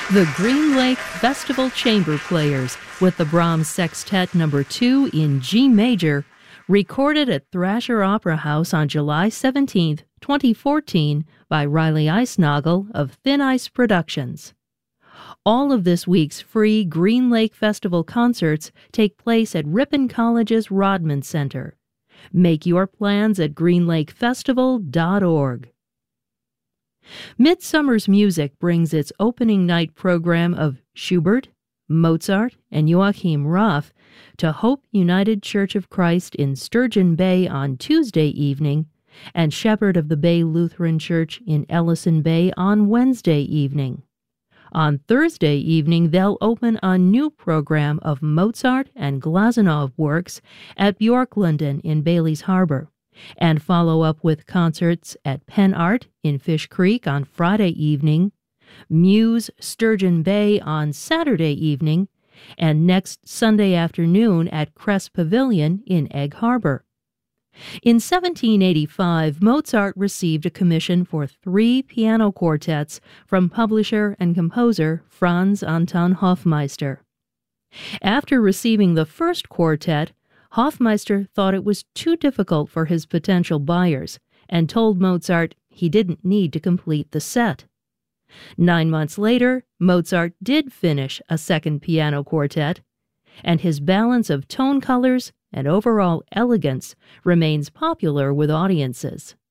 The Green Lake Festival Chamber Players with the Brahms Sextet No. 2 in G major, recorded at Thrasher Opera House on July 17, 2014 by Riley Eisnagel of Thin Ice Productions. All of this week's free Green Lake Festival concerts take place at Ripon College's Rodman Center. Make your plans at greenlakefestival.org. Midsummer's Music brings its opening night program of Schubert, Mozart, and Joachim Raff to Hope United Church of Christ in Sturgeon Bay on Tuesday evening and Shepherd of the Bay Lutheran Church in Ellison Bay on Wednesday evening. On Thursday evening, they'll open a new program of Mozart and Glazunov works at Bjorklanden in Bailey's Harbor, and follow up with concerts at Penn Art in Fish Creek on Friday evening, Muse Sturgeon Bay on Saturday evening, and next Sunday afternoon at Crest Pavilion in Egg Harbor. In 1785, Mozart received a commission for 3 piano quartets from publisher and composer Franz Anton Hofmeister. After receiving the first quartet, Hofmeister thought it was too difficult for his potential buyers and told Mozart he didn't need to complete the set. 9 months later, Mozart did finish a second piano quartet, and his balance of tone colors and overall elegance remains popular with audiences.